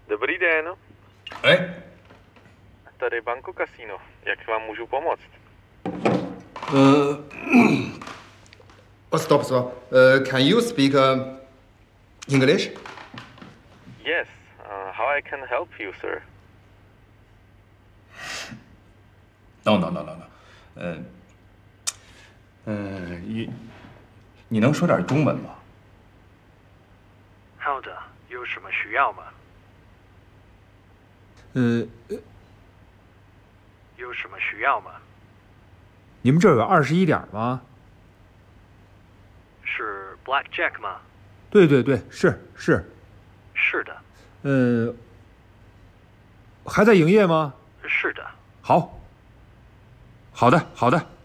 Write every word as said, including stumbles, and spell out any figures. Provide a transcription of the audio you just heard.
Dobrý den. Eh? Tady Banko Casino. Jak vám můžu pomoct? Uh, oh, stop, stop. Uh, can you speak uh, English? Yes. Uh, how I can help you, sir? No no no no no，呃，呃，你你能说点中文吗？ 好的，有什么需要吗？ 呃， 有什么需要吗？ 你们这儿有二十一点吗？ 是 Blackjack 吗？ 对对对，是是。 是的。 呃，还在营业吗？ 是的。 好。好的，好的。